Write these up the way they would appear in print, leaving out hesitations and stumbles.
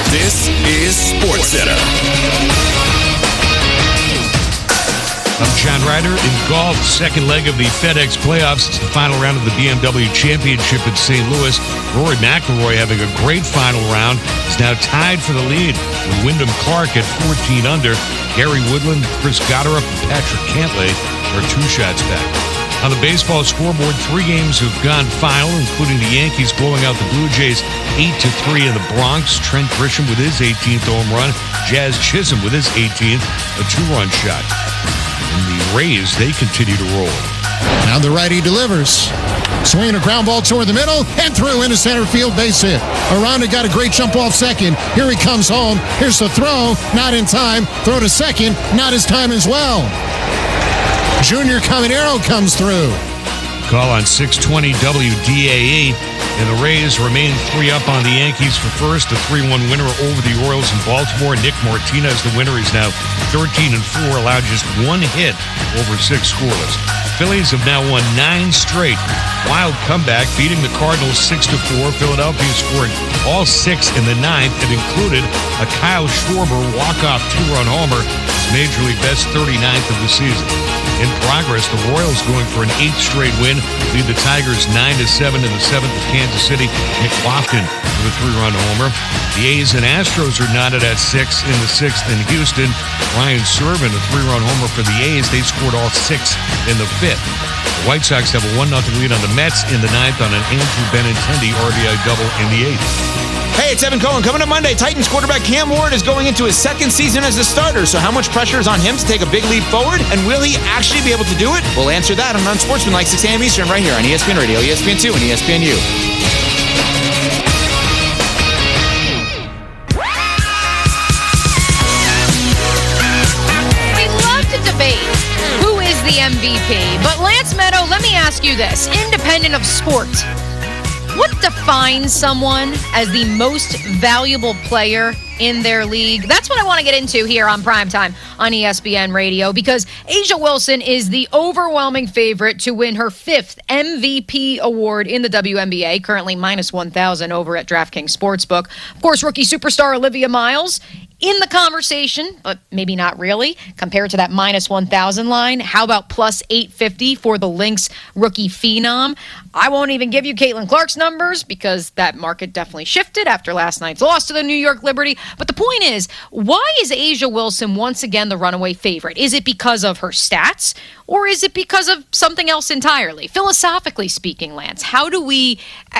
This is SportsCenter. I'm John Ryder. In golf, second leg of the FedEx playoffs. It's the final round of the BMW Championship in St. Louis. Rory McIlroy having a great final round. Is now tied for the lead with Wyndham Clark at 14 under. Gary Woodland, Chris Gotterup, and Patrick Cantlay are 2 shots back. On the baseball scoreboard, 3 games have gone final, including the Yankees blowing out the Blue Jays 8-3 in the Bronx. Trent Grisham with his 18th home run. Jazz Chisholm with his 18th, a 2-run shot. And the Rays, they continue to roll. Now the righty delivers. Swinging a ground ball toward the middle and through into center field, base hit. Aranda got a great jump off second. Here he comes home. Here's the throw. Not in time. Throw to second. Not his time as well. Junior Caminero comes through. Call on 620 WDAE. And the Rays remain 3 up on the Yankees for first. A 3-1 winner over the Orioles in Baltimore. Nick Martinez, the winner, is now 13-4, allowed just 1 hit over 6 scoreless. Phillies have now won 9 straight. Wild comeback, beating the Cardinals 6-4. Philadelphia scoring all 6 in the 9th. It included a Kyle Schwarber walk-off 2-run homer, his Major League best 39th of the season. In progress, the Royals going for an 8th straight win, lead the Tigers 9-7 in the 7th at Kansas City. Nick Lofton with a 3-run homer. The A's and Astros are knotted at 6 in the 6th in Houston. Ryan Servin, a 3-run homer for the A's. They scored all 6 in the 5th. The White Sox have a 1-0 lead on the Mets in the 9th on an Andrew Benintendi RBI double in the 8th. Hey, it's Evan Cohen. Coming up Monday, Titans quarterback Cam Ward is going into his 2nd season as a starter. So how much pressure is on him to take a big leap forward? And will he actually be able to do it? We'll answer that on Unsportsmanlike 6 a.m. Eastern right here on ESPN Radio, ESPN2, and ESPNU. We love to debate who is the MVP. But Lance Meadow, let me ask you this. Independent of sport, what defines someone as the most valuable player in their league? That's what I want to get into here on Primetime on ESPN Radio, because A'ja Wilson is the overwhelming favorite to win her 5th MVP award in the WNBA, currently minus 1,000 over at DraftKings Sportsbook. Of course, rookie superstar Olivia Miles in the conversation, but maybe not really, compared to that minus 1,000 line. How about plus 850 for the Lynx rookie phenom? I won't even give you Caitlin Clark's numbers because that market definitely shifted after last night's loss to the New York Liberty. But the point is, why is A'ja Wilson once again the runaway favorite? Is it because of her stats, or is it because of something else entirely? Philosophically speaking, Lance, how do we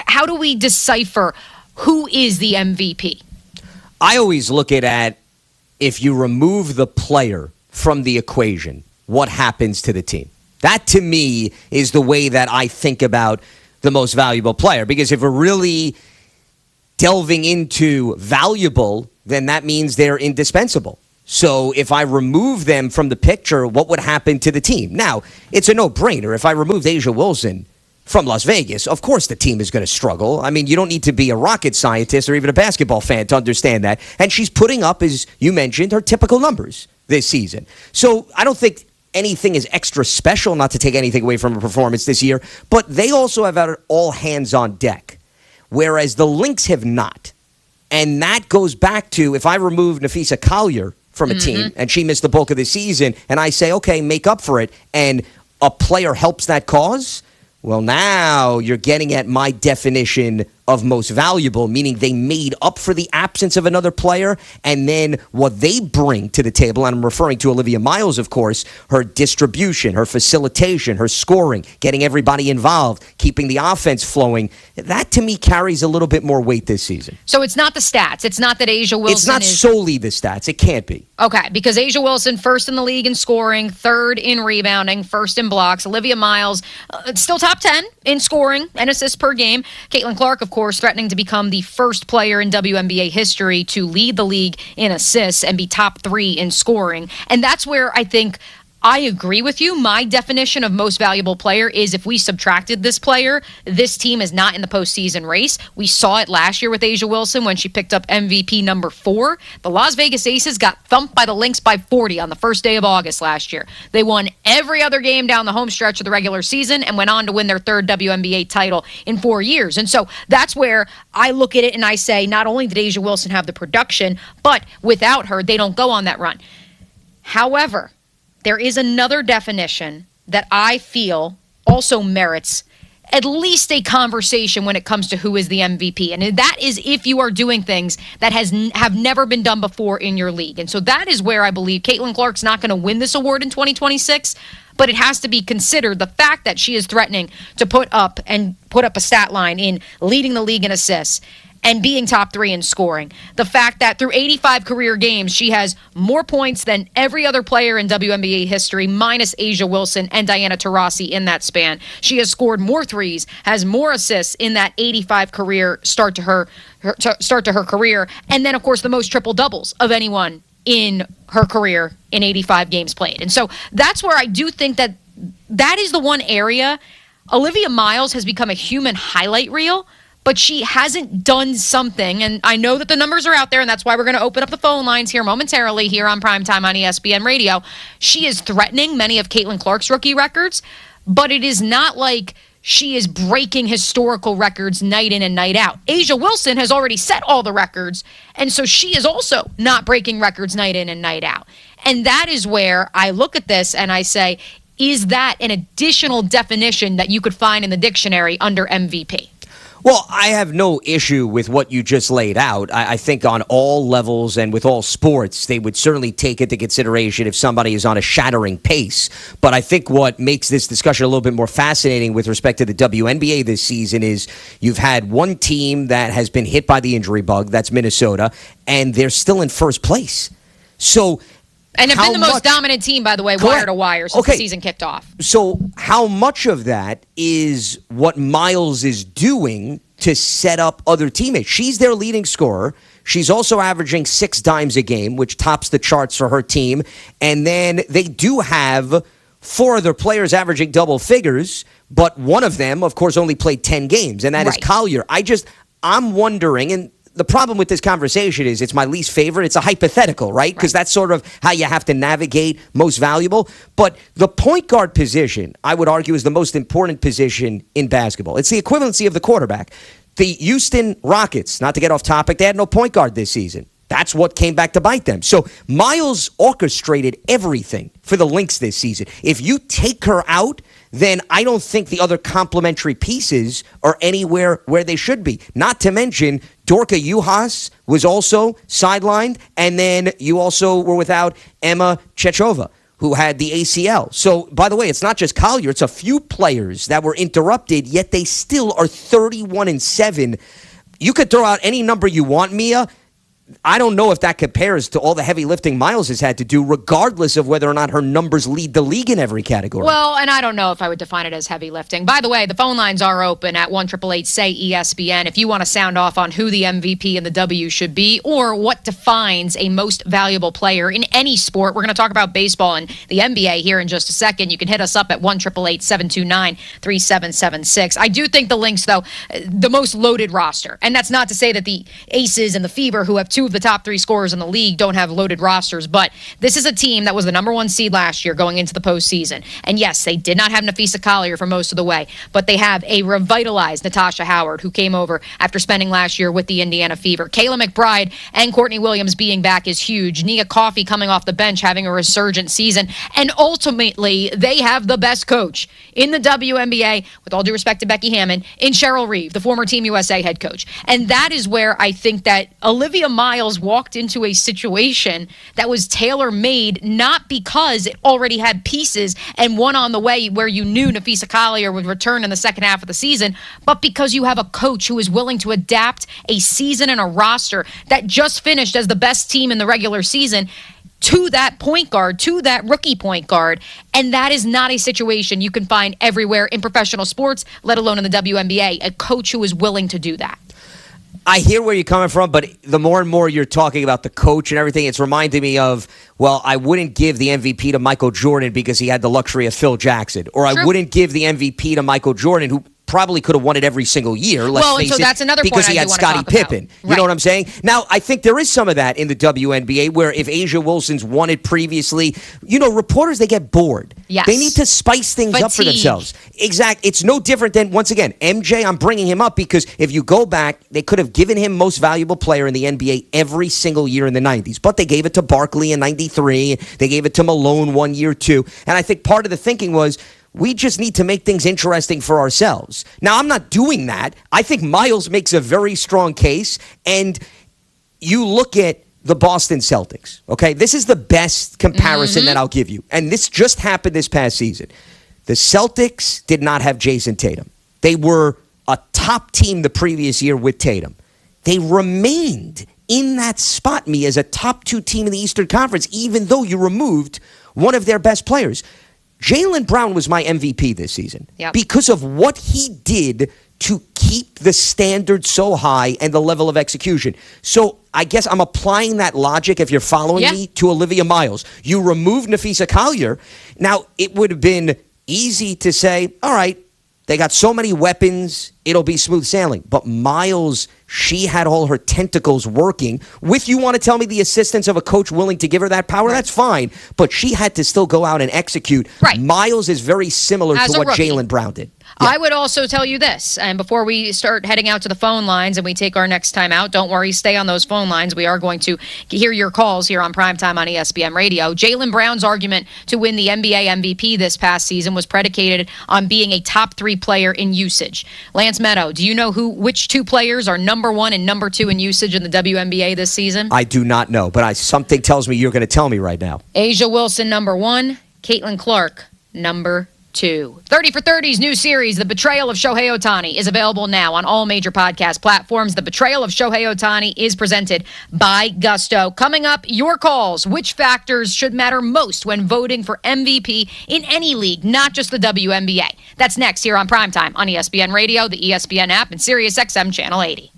decipher who is the MVP? I always look at if you remove the player from the equation, what happens to the team? That, to me, is the way that I think about the most valuable player. Because if we're really delving into valuable, then that means they're indispensable. So if I remove them from the picture, what would happen to the team? Now, it's a no-brainer. If I removed A'ja Wilson from Las Vegas, of course the team is going to struggle. I mean, you don't need to be a rocket scientist or even a basketball fan to understand that. And she's putting up, as you mentioned, her typical numbers this season. So I don't think anything is extra special, not to take anything away from her performance this year, but they also have had all hands on deck, whereas the Lynx have not. And that goes back to, if I remove Napheesa Collier from a team and she missed the bulk of the season, and I say, okay, make up for it, and a player helps that cause, well, now you're getting at my definition of most valuable, meaning they made up for the absence of another player, and then what they bring to the table, and I'm referring to Olivia Miles, of course, her distribution, her facilitation, her scoring, getting everybody involved, keeping the offense flowing, that to me carries a little bit more weight this season. So it's not the stats. It's not that A'ja Wilson It's not solely the stats. It can't be. Okay, because A'ja Wilson, 1st in the league in scoring, 3rd in rebounding, 1st in blocks. Olivia Miles, still top 10 in scoring and assists per game. Caitlin Clark, of course, threatening to become the first player in WNBA history to lead the league in assists and be top 3 in scoring. And that's where I think I agree with you. My definition of most valuable player is if we subtracted this player, this team is not in the postseason race. We saw it last year with A'ja Wilson when she picked up MVP number 4. The Las Vegas Aces got thumped by the Lynx by 40 on the first day of August last year. They won every other game down the home stretch of the regular season and went on to win their 3rd WNBA title in 4 years. And so that's where I look at it and I say, not only did A'ja Wilson have the production, but without her, they don't go on that run. However, there is another definition that I feel also merits at least a conversation when it comes to who is the MVP. And that is if you are doing things that have never been done before in your league. And so that is where I believe Caitlin Clark's not going to win this award in 2026, but it has to be considered the fact that she is threatening to put up a stat line in leading the league in assists and being top 3 in scoring. The fact that through 85 career games, she has more points than every other player in WNBA history, minus A'ja Wilson and Diana Taurasi in that span. She has scored more threes, has more assists in that 85 career start to her career, and then, of course, the most triple doubles of anyone in her career in 85 games played. And so that's where I do think that is the one area. Olivia Miles has become a human highlight reel, but she hasn't done something, and I know that the numbers are out there, and that's why we're going to open up the phone lines here momentarily here on Primetime on ESPN Radio. She is threatening many of Caitlin Clark's rookie records, but it is not like she is breaking historical records night in and night out. A'ja Wilson has already set all the records, and so she is also not breaking records night in and night out. And that is where I look at this and I say, is that an additional definition that you could find in the dictionary under MVP? Well, I have no issue with what you just laid out. I think on all levels and with all sports, they would certainly take into consideration if somebody is on a shattering pace. But I think what makes this discussion a little bit more fascinating with respect to the WNBA this season is you've had one team that has been hit by the injury bug, that's Minnesota, and they're still in first place. So... And have been the most dominant team, by the way, wire to wire, since the season kicked off. So how much of that is what Miles is doing to set up other teammates? She's their leading scorer. She's also averaging 6 dimes a game, which tops the charts for her team. And then they do have 4 other players averaging double figures, but one of them, of course, only played 10 games, and that is Collier. I'm wondering, and the problem with this conversation is it's my least favorite. It's a hypothetical, right? Because that's sort of how you have to navigate most valuable. But the point guard position, I would argue, is the most important position in basketball. It's the equivalency of the quarterback. The Houston Rockets, not to get off topic, they had no point guard this season. That's what came back to bite them. So Miles orchestrated everything for the Lynx this season. If you take her out, then I don't think the other complementary pieces are anywhere where they should be. Not to mention, Dorka Juhas was also sidelined, and then you also were without Emma Chechova, who had the ACL. So, by the way, it's not just Collier. It's a few players that were interrupted, yet they still are 31-7. You could throw out any number you want, Mia. I don't know if that compares to all the heavy lifting Miles has had to do, regardless of whether or not her numbers lead the league in every category. Well, and I don't know if I would define it as heavy lifting. By the way, the phone lines are open at 1-888-SAY-ESPN if you want to sound off on who the MVP and the W should be or what defines a most valuable player in any sport. We're going to talk about baseball and the NBA here in just a second. You can hit us up at 1-888-729-3776. I do think the Lynx, though, the most loaded roster. And that's not to say that the Aces and the Fever, who have 2 of the top 3 scorers in the league, don't have loaded rosters, but this is a team that was the number 1 seed last year going into the postseason. And yes, they did not have Nafisa Collier for most of the way, but they have a revitalized Natasha Howard, who came over after spending last year with the Indiana Fever. Kayla McBride and Courtney Williams being back is huge. Nia Coffey coming off the bench, having a resurgent season. And ultimately, they have the best coach in the WNBA, with all due respect to Becky Hammon, in Cheryl Reeve, the former Team USA head coach. And that is where I think that Olivia Miles walked into a situation that was tailor-made, not because it already had pieces and one on the way where you knew Nafisa Collier would return in the second half of the season, but because you have a coach who is willing to adapt a season and a roster that just finished as the best team in the regular season to that point guard, to that rookie point guard. And that is not a situation you can find everywhere in professional sports, let alone in the WNBA, a coach who is willing to do that. I hear where you're coming from, but the more and more you're talking about the coach and everything, it's reminding me of, well, I wouldn't give the MVP to Michael Jordan because he had the luxury of Phil Jackson. Or I wouldn't give the MVP to Michael Jordan, who probably could have won it every single year. Well, and so that's another point because he had Scottie Pippen. You know what I'm saying? Now, I think there is some of that in the WNBA where if A'ja Wilson's won it previously, reporters, they get bored. Yes. They need to spice things up for themselves. Exactly. It's no different than, once again, MJ, I'm bringing him up because if you go back, they could have given him most valuable player in the NBA every single year in the 90s. But they gave it to Barkley in 93. They gave it to Malone one year, too. And I think part of the thinking was, we just need to make things interesting for ourselves. Now, I'm not doing that. I think Miles makes a very strong case. And you look at the Boston Celtics, okay? This is the best comparison that I'll give you. And this just happened this past season. The Celtics did not have Jason Tatum. They were a top team the previous year with Tatum. They remained in that spot, as a top 2 team in the Eastern Conference, even though you removed one of their best players. Jaylen Brown was my MVP this season because of what he did to keep the standard so high and the level of execution. So I guess I'm applying that logic, if you're following me, to Olivia Miles. You remove Nafisa Collier. Now, it would have been easy to say, all right, they got so many weapons, it'll be smooth sailing. But Miles, she had all her tentacles working. With, you want to tell me, the assistance of a coach willing to give her that power? That's fine. But she had to still go out and execute. Right. Miles is very similar to what Jaylen Brown did. Yeah. I would also tell you this, and before we start heading out to the phone lines and we take our next time out, don't worry, stay on those phone lines. We are going to hear your calls here on Primetime on ESPN Radio. Jaylen Brown's argument to win the NBA MVP this past season was predicated on being a top 3 player in usage. Lance Meadow, do you know which 2 players are number 1 and number 2 in usage in the WNBA this season? I do not know, but something tells me you're going to tell me right now. A'ja Wilson, number 1. Caitlin Clark, number 2. 30 for 30's new series, The Betrayal of Shohei Ohtani, is available now on all major podcast platforms. The Betrayal of Shohei Ohtani is presented by Gusto. Coming up, your calls. Which factors should matter most when voting for MVP in any league, not just the WNBA? That's next here on Primetime on ESPN Radio, the ESPN app, and SiriusXM Channel 80.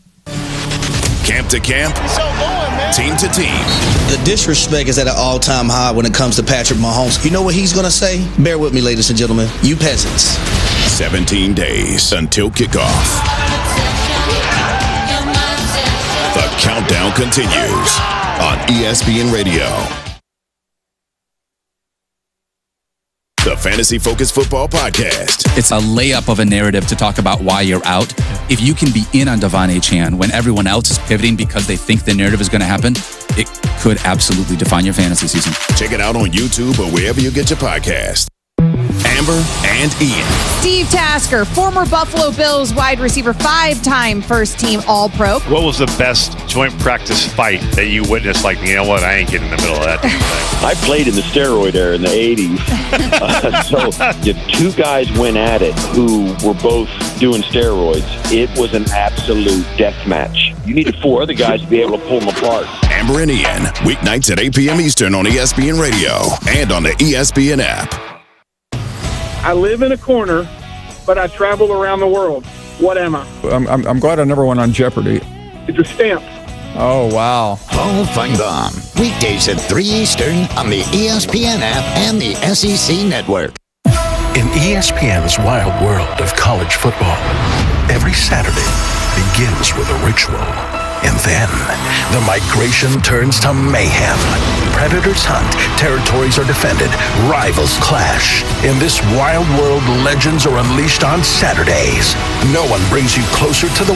Camp to camp, team to team. The disrespect is at an all-time high when it comes to Patrick Mahomes. You know what he's going to say? Bear with me, ladies and gentlemen. You peasants. 17 days until kickoff. The countdown continues on ESPN Radio. The Fantasy Focus Football Podcast. It's a layup of a narrative to talk about why you're out. If you can be in on Devon Achane when everyone else is pivoting because they think the narrative is going to happen, it could absolutely define your fantasy season. Check it out on YouTube or wherever you get your podcast. Amber and Ian. Steve Tasker, former Buffalo Bills wide receiver, 5-time first-team All-Pro. What was the best joint practice fight that you witnessed? Like, you know what, I ain't getting in the middle of that thing. I played in the steroid era in the 80s. So if 2 guys went at it who were both doing steroids, it was an absolute death match. You needed 4 other guys to be able to pull them apart. Amber and Ian, weeknights at 8 p.m. Eastern on ESPN Radio and on the ESPN app. I live in a corner, but I travel around the world. What am I? I'm glad I never went on Jeopardy. It's a stamp. Oh, wow. Paul Feinbaum, weekdays at 3 Eastern on the ESPN app and the SEC Network. In ESPN's wild world of college football, every Saturday begins with a ritual. And then, the migration turns to mayhem. Predators hunt, territories are defended, rivals clash. In this wild world, legends are unleashed on Saturdays. No one brings you closer to the